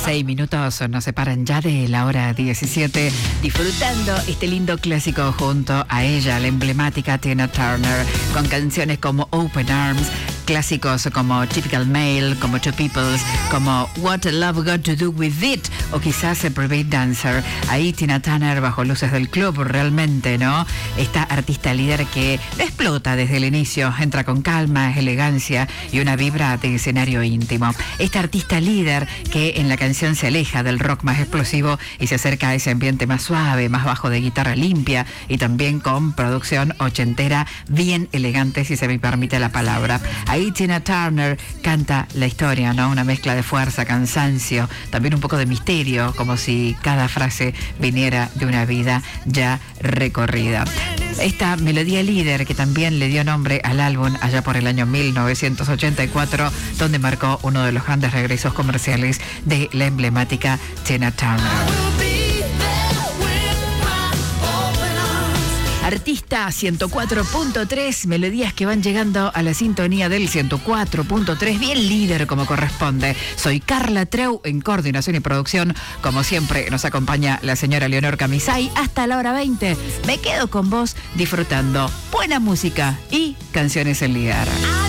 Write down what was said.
6 minutos nos separan ya de la hora 17, disfrutando este lindo clásico junto a ella, la emblemática Tina Turner, con canciones como Open Arms, clásicos como Typical Male, como Two Peoples, como What Love Got to Do With It, o quizás A Private Dancer. Ahí Tina Turner bajo luces del club, realmente, ¿no? Esta artista líder que no explota desde el inicio, entra con calma, elegancia y una vibra de escenario íntimo. Esta artista líder que en la canción se aleja del rock más explosivo y se acerca a ese ambiente más suave, más bajo de guitarra limpia y también con producción ochentera bien elegante, si se me permite la palabra. Ahí Tina Turner canta la historia, ¿no? Una mezcla de fuerza, cansancio, también un poco de misterio, como si cada frase viniera de una vida ya recorrida. Esta melodía líder que también le dio nombre al álbum allá por el año 1984, donde marcó uno de los grandes regresos comerciales de la emblemática Tina Turner. Artista 104.3, melodías que van llegando a la sintonía del 104.3, bien líder como corresponde. Soy Carla Treu, en coordinación y producción. Como siempre nos acompaña la señora Leonor Camisay hasta la hora 20. Me quedo con vos disfrutando buena música y canciones en ligar.